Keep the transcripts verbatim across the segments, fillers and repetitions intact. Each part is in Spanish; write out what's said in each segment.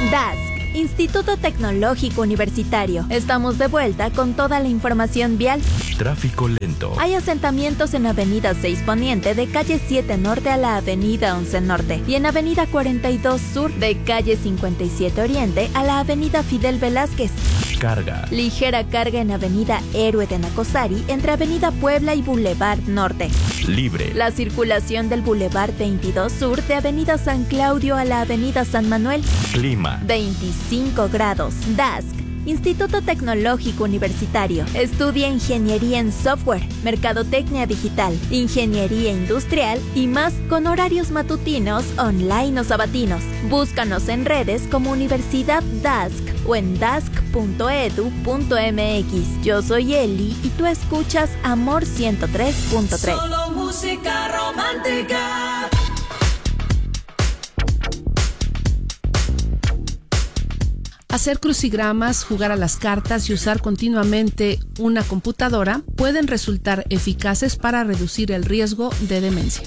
D A S C, Instituto Tecnológico Universitario. Estamos de vuelta con toda la información vial. Tráfico lento. Hay asentamientos en Avenida seis Poniente de calle siete Norte a la Avenida once Norte y en Avenida cuarenta y dos Sur de calle cincuenta y siete Oriente a la Avenida Fidel Velázquez. Carga. Ligera carga en Avenida Héroe de Nacosari entre Avenida Puebla y Boulevard Norte. Libre. La circulación del Boulevard veintidós Sur de Avenida San Claudio a la Avenida San Manuel. Clima. veinticinco grados. D A S C, Instituto Tecnológico Universitario. Estudia Ingeniería en Software, Mercadotecnia Digital, Ingeniería Industrial y más con horarios matutinos, online o sabatinos. Búscanos en redes como Universidad D A S C o en dask punto edu punto mx. Yo soy Eli y tú escuchas Amor ciento tres punto tres. Solo música romántica. Hacer crucigramas, jugar a las cartas y usar continuamente una computadora pueden resultar eficaces para reducir el riesgo de demencia.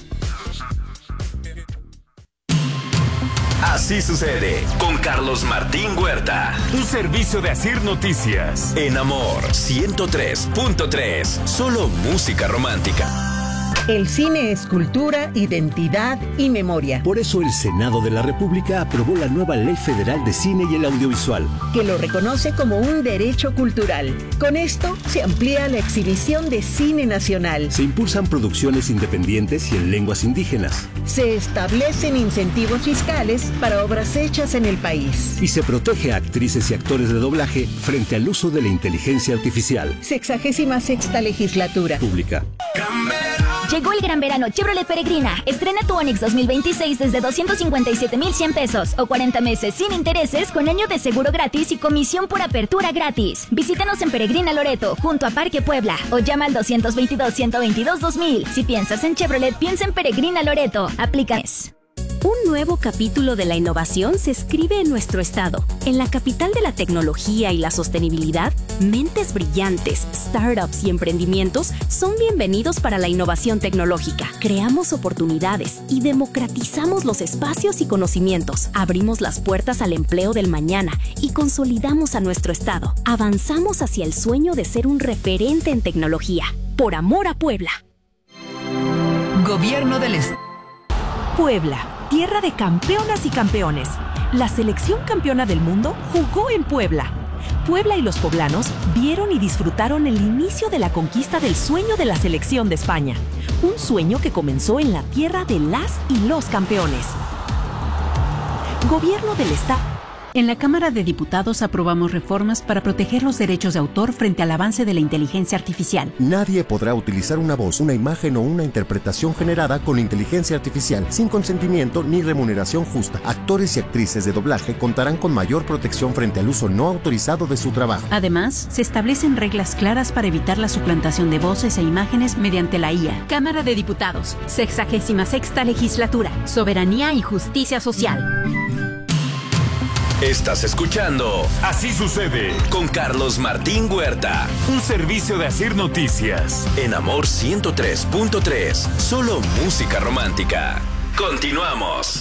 Así sucede con Carlos Martín Huerta. Un servicio de Asir Noticias. En Amor ciento tres punto tres. Solo música romántica. El cine es cultura, identidad y memoria. Por eso el Senado de la República aprobó la nueva Ley Federal de Cine y el Audiovisual, que lo reconoce como un derecho cultural. Con esto se amplía la exhibición de cine nacional. Se impulsan producciones independientes y en lenguas indígenas. Se establecen incentivos fiscales para obras hechas en el país. Y se protege a actrices y actores de doblaje frente al uso de la inteligencia artificial. Sexagésima sexta legislatura. Pública. Llegó el gran verano Chevrolet Peregrina. Estrena tu Onix dos mil veintiséis desde doscientos cincuenta y siete mil cien pesos o cuarenta meses sin intereses con año de seguro gratis y comisión por apertura gratis. Visítanos en Peregrina Loreto, junto a Parque Puebla, o llama al doscientos veintidós, ciento veintidós, dos mil. Si piensas en Chevrolet, piensa en Peregrina Loreto. Aplica. Un nuevo capítulo de la innovación se escribe en nuestro estado. En la capital de la tecnología y la sostenibilidad, mentes brillantes, startups y emprendimientos son bienvenidos para la innovación tecnológica. Creamos oportunidades y democratizamos los espacios y conocimientos. Abrimos las puertas al empleo del mañana y consolidamos a nuestro estado. Avanzamos hacia el sueño de ser un referente en tecnología. Por amor a Puebla. Gobierno del Estado. Puebla, tierra de campeonas y campeones. La selección campeona del mundo jugó en Puebla. Puebla y los poblanos vieron y disfrutaron el inicio de la conquista del sueño de la selección de España. Un sueño que comenzó en la tierra de las y los campeones. Gobierno del Estado. En la Cámara de Diputados aprobamos reformas para proteger los derechos de autor frente al avance de la inteligencia artificial. Nadie podrá utilizar una voz, una imagen o una interpretación generada con inteligencia artificial sin consentimiento ni remuneración justa. Actores y actrices de doblaje contarán con mayor protección frente al uso no autorizado de su trabajo. Además, se establecen reglas claras para evitar la suplantación de voces e imágenes mediante la I A. Cámara de Diputados, sexagésima sexta legislatura, soberanía y justicia social. Estás escuchando Así sucede con Carlos Martín Huerta. Un servicio de Asir Noticias. En Amor ciento tres punto tres. Solo música romántica. Continuamos.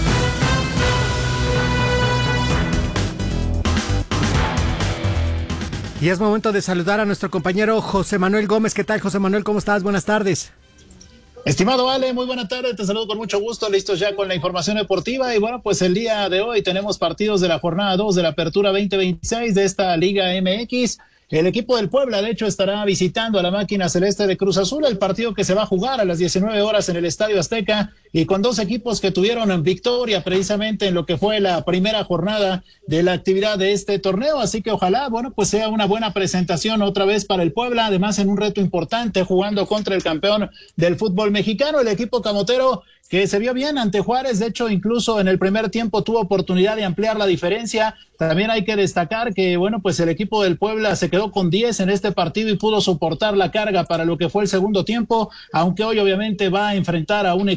Y es momento de saludar a nuestro compañero José Manuel Gómez. ¿Qué tal, José Manuel? ¿Cómo estás? Buenas tardes. Estimado Ale, muy buena tarde, te saludo con mucho gusto, listos ya con la información deportiva y bueno, pues el día de hoy tenemos partidos de la jornada dos de la Apertura veinte veintiséis de esta Liga M X. El equipo del Puebla, de hecho, estará visitando a la máquina celeste de Cruz Azul, el partido que se va a jugar a las diecinueve horas en el Estadio Azteca y con dos equipos que tuvieron victoria precisamente en lo que fue la primera jornada de la actividad de este torneo, así que ojalá, bueno, pues sea una buena presentación otra vez para el Puebla, además en un reto importante jugando contra el campeón del fútbol mexicano, el equipo camotero que se vio bien ante Juárez, de hecho incluso en el primer tiempo tuvo oportunidad de ampliar la diferencia. También hay que destacar que bueno, pues el equipo del Puebla se quedó con diez en este partido y pudo soportar la carga para lo que fue el segundo tiempo, aunque hoy obviamente va a enfrentar a un equipo con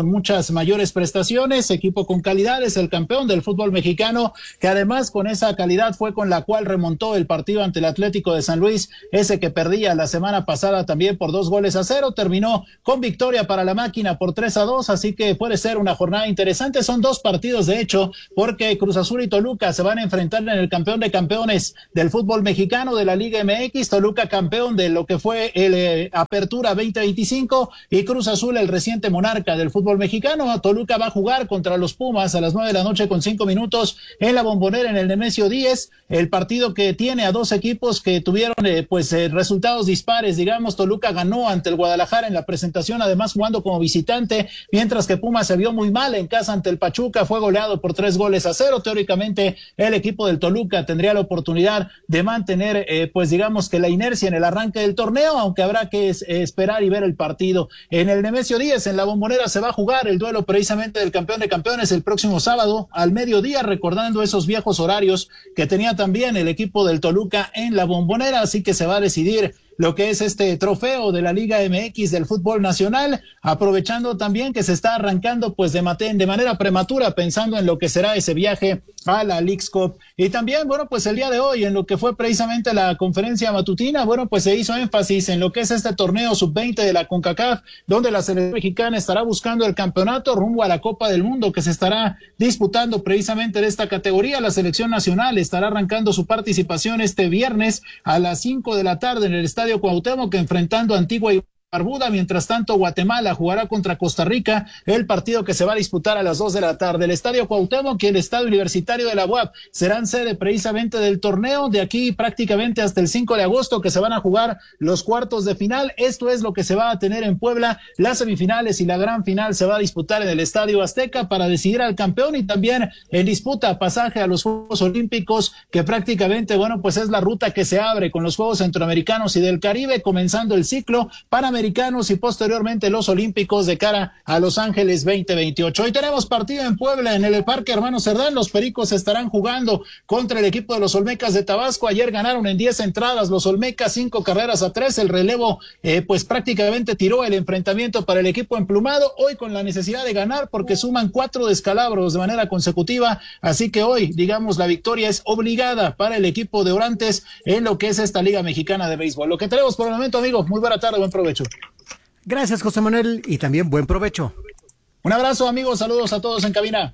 con muchas mayores prestaciones, equipo con calidad, es el campeón del fútbol mexicano, que además con esa calidad fue con la cual remontó el partido ante el Atlético de San Luis, ese que perdía la semana pasada también por dos goles a cero, terminó con victoria para la máquina por tres a dos, así que puede ser una jornada interesante. Son dos partidos de hecho, porque Cruz Azul y Toluca se van a enfrentar en el campeón de campeones del fútbol mexicano de la Liga M X, Toluca campeón de lo que fue el eh, Apertura veinte veinticinco y Cruz Azul el reciente monarca del fútbol mexicano. Toluca va a jugar contra los Pumas a las nueve de la noche con cinco minutos en la Bombonera en el Nemesio diez, el partido que tiene a dos equipos que tuvieron eh, pues eh, resultados dispares, digamos. Toluca ganó ante el Guadalajara en la presentación, además jugando como visitante, mientras que Pumas se vio muy mal en casa ante el Pachuca, fue goleado por tres goles a cero. Teóricamente el equipo del Toluca tendría la oportunidad de mantener eh, pues digamos que la inercia en el arranque del torneo, aunque habrá que es, eh, esperar y ver el partido. En el Nemesio diez, en la Bombonera, se va a jugar el duelo precisamente del campeón de campeones el próximo sábado al mediodía, recordando esos viejos horarios que tenía también el equipo del Toluca en la Bombonera, así que se va a decidir lo que es este trofeo de la Liga M X del fútbol nacional, aprovechando también que se está arrancando pues de, mate, de manera prematura, pensando en lo que será ese viaje a la Leagues Cup. Y también, bueno, pues el día de hoy, en lo que fue precisamente la conferencia matutina, bueno, pues se hizo énfasis en lo que es este torneo sub veinte de la CONCACAF, donde la selección mexicana estará buscando el campeonato rumbo a la Copa del Mundo, que se estará disputando precisamente de esta categoría. La selección nacional estará arrancando su participación este viernes a las cinco de la tarde en el Estadio Cuauhtémoc, enfrentando a Antigua y Barbuda. Mientras tanto, Guatemala jugará contra Costa Rica, el partido que se va a disputar a las dos de la tarde. El Estadio Cuauhtémoc y el Estadio Universitario de la U A P serán sede precisamente del torneo, de aquí prácticamente hasta el cinco de agosto, que se van a jugar los cuartos de final. Esto es lo que se va a tener en Puebla. Las semifinales y la gran final se va a disputar en el Estadio Azteca para decidir al campeón, y también en disputa pasaje a los Juegos Olímpicos, que prácticamente, bueno, pues es la ruta que se abre con los Juegos Centroamericanos y del Caribe, comenzando el ciclo Panamericano y posteriormente los Olímpicos de cara a Los Ángeles veinte veintiocho. Hoy tenemos partido en Puebla, en el Parque Hermano Cerdán. Los Pericos estarán jugando contra el equipo de los Olmecas de Tabasco. Ayer ganaron en diez entradas los Olmecas, cinco carreras a tres. El relevo eh, pues prácticamente tiró el enfrentamiento para el equipo emplumado. Hoy con la necesidad de ganar, porque suman cuatro descalabros de manera consecutiva, así que hoy, digamos, la victoria es obligada para el equipo de Orantes en lo que es esta Liga Mexicana de Béisbol. Lo que tenemos por el momento, amigos. Muy buena tarde, buen provecho. Gracias, José Manuel, y también buen provecho. Un abrazo, amigos, saludos a todos en cabina.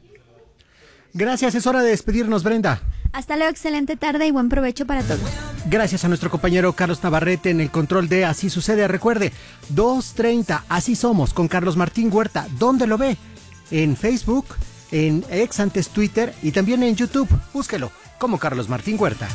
Gracias, es hora de despedirnos, Brenda. Hasta luego, excelente tarde y buen provecho para todos. Gracias a nuestro compañero Carlos Navarrete en el control de Así Sucede. Recuerde, dos treinta, Así Somos, con Carlos Martín Huerta. ¿Dónde lo ve? En Facebook, en ex antes Twitter y también en YouTube. Búsquelo como Carlos Martín Huerta.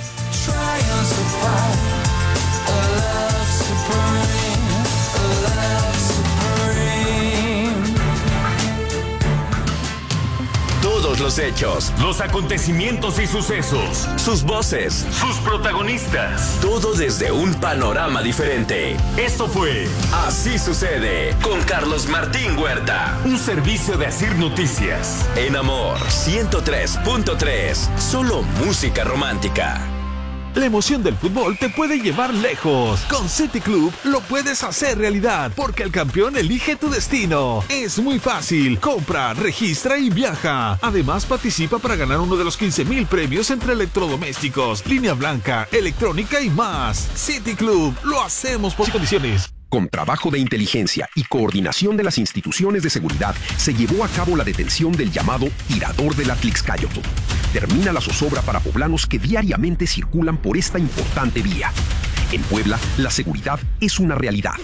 Todos los hechos, los acontecimientos y sucesos, sus voces, sus protagonistas, todo desde un panorama diferente. Esto fue Así Sucede con Carlos Martín Huerta, un servicio de Asir Noticias. En Amor ciento tres punto tres, solo música romántica. La emoción del fútbol te puede llevar lejos. Con City Club lo puedes hacer realidad, porque el campeón elige tu destino. Es muy fácil. Compra, registra y viaja. Además, participa para ganar uno de los quince mil premios entre electrodomésticos, línea blanca, electrónica y más. City Club, lo hacemos por condiciones. Con trabajo de inteligencia y coordinación de las instituciones de seguridad, se llevó a cabo la detención del llamado tirador del Atlixcáyotl. Termina la zozobra para poblanos que diariamente circulan por esta importante vía. En Puebla, la seguridad es una realidad.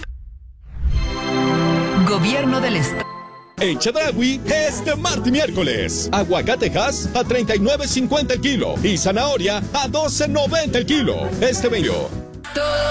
Gobierno del Estado. En Chedraui es de martes y miércoles. Aguacatejas a treinta y nueve cincuenta el kilo y zanahoria a doce noventa el kilo. Este bello.